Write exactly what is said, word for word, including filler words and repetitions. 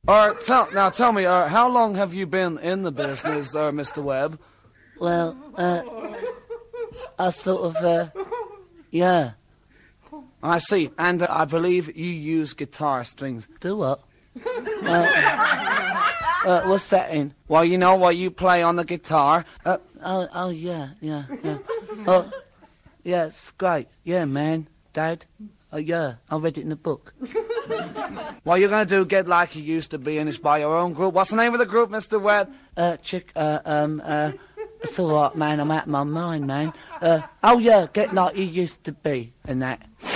Uh, tell, now tell me, uh, how long have you been in the business, uh, Mister Webb? Well, uh, I sort of, uh, yeah. I see, and uh, I believe you use guitar strings. Do what? uh, uh, what's that in? Well, you know what you play on the guitar. Uh, oh, oh, yeah, yeah, yeah. Oh, yeah, it's great. Yeah, man, Dad. Oh, yeah, I read it in the book. What you're going to do, get like you used to be and inspire your own group. What's the name of the group, Mister Webb? Uh, chick, uh, um, uh, it's all right, man, I'm out of my mind, man. Uh, oh, yeah, get like you used to be and that.